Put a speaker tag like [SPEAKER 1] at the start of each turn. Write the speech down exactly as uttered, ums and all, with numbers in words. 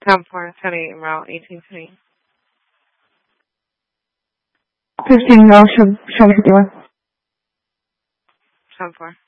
[SPEAKER 1] ten four, ten eight, en route, eighteen twenty.
[SPEAKER 2] fifteen, no, show, show me fifty-one.
[SPEAKER 1] ten four.